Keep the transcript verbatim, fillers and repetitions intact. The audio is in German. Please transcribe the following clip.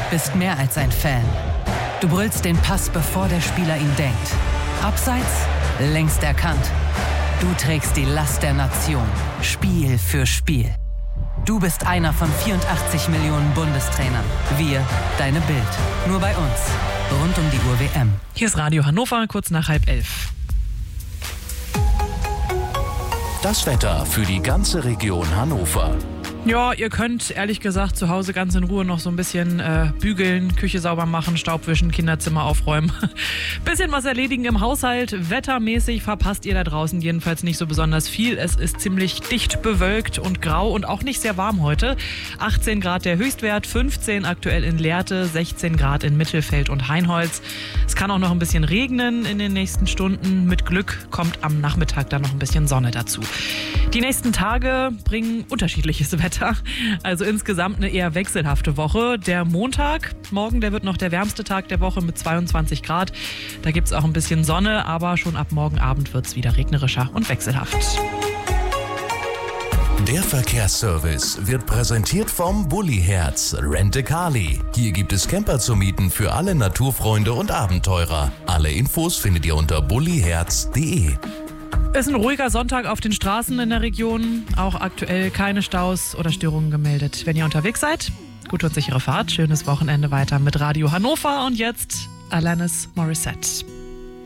bist mehr als ein Fan. Du brüllst den Pass, bevor der Spieler ihn denkt. Abseits, längst erkannt. Du trägst die Last der Nation, Spiel für Spiel. Du bist einer von vierundachtzig Millionen Bundestrainern. Wir, deine Bild. Nur bei uns. Rund um die Uhr W M. Hier ist Radio Hannover, kurz nach halb elf. Das Wetter für die ganze Region Hannover. Ja, ihr könnt ehrlich gesagt zu Hause ganz in Ruhe noch so ein bisschen äh, bügeln, Küche sauber machen, Staub wischen, Kinderzimmer aufräumen. Bisschen was erledigen im Haushalt. Wettermäßig verpasst ihr da draußen jedenfalls nicht so besonders viel. Es ist ziemlich dicht bewölkt und grau und auch nicht sehr warm heute. achtzehn Grad der Höchstwert, fünfzehn aktuell in Lehrte, sechzehn Grad in Mittelfeld und Heinholz. Es kann auch noch ein bisschen regnen in den nächsten Stunden. Mit Glück kommt am Nachmittag dann noch ein bisschen Sonne dazu. Die nächsten Tage bringen unterschiedliches Wetter. Also insgesamt eine eher wechselhafte Woche. Der Montag, morgen, der wird noch der wärmste Tag der Woche mit zweiundzwanzig Grad. Da gibt es auch ein bisschen Sonne, aber schon ab morgen Abend wird es wieder regnerischer und wechselhaft. Der Verkehrsservice wird präsentiert vom Bulli-Herz Rent-A-Carly. Hier gibt es Camper zu mieten für alle Naturfreunde und Abenteurer. Alle Infos findet ihr unter bulliherz punkt de. Es ist ein ruhiger Sonntag auf den Straßen in der Region. Auch aktuell keine Staus oder Störungen gemeldet. Wenn ihr unterwegs seid, gute und sichere Fahrt. Schönes Wochenende weiter mit Radio Hannover. Und jetzt Alanis Morissette.